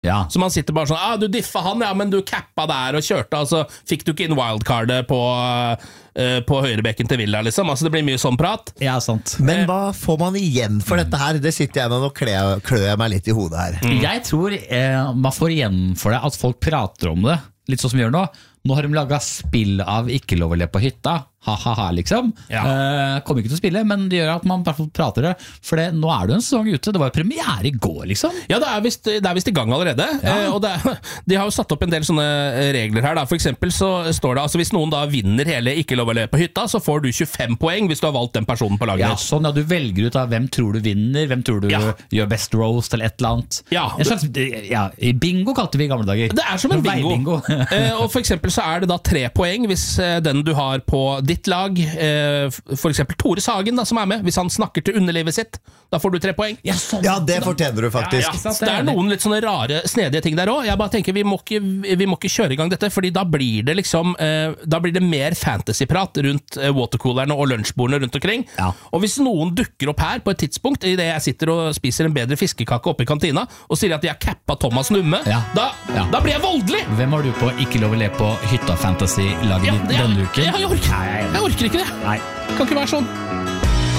Ja. Så man sitter bare sånn, du diffa han, ja, men du kappa der og kjørte, altså fikk du ikke inn wildcardet på høyrebekken til Villa, liksom. Altså det blir mye sånn prat. Ja, sant. Men hva får man igjen for dette her? Det sitter jeg med og klør jeg meg litt i hodet her. Jeg tror man får igjen for det at folk prater om det, litt sånn som vi gjør nå. Nå har de laget spill av ikke lov å le på hytta. Ha-ha-ha, liksom. Kommer ikke til å spille, men det gjør at man prater det. For nå det en sesong ute. Det var jo premiere i går, liksom. Ja, det er vist i gang allerede. Og de har jo satt opp en del sånne regler her. Da. For eksempel så står det, altså hvis noen da vinner hele ikke lov å le på hytta, så får du 25 poeng hvis du har valgt den personen på laget. Ja, sånn, du velger ut av hvem tror du vinner, hvem tror du gjør best roast eller et eller annet. Ja, en slags, i bingo kalte vi i gamle dager. Det som en bingo. Og for eksempel så det da 3 poeng hvis den du har på ditt lag, for eksempel Tore Sagen da, som med, hvis han snakker til underlivet sitt, da får du 3 poeng. Ja, det fortjener du faktisk. Så det noen litt sånne rare, snedige ting der også. Jeg bare tenker, vi må ikke kjøre i gang dette, fordi da blir det liksom, da blir det mer fantasyprat rundt watercoolerne og lunsjbordene rundt omkring. Og hvis noen dukker opp her på et tidspunkt, i det jeg sitter og spiser en bedre fiskekake oppe i kantina, og sier at de har kappa Thomas Numme, da blir jeg voldelig! Hvem har du på ikke lov å le på hytta fantasy-laget denne uken? Jeg orker ikke det. Nei. Kan ikke være sånn.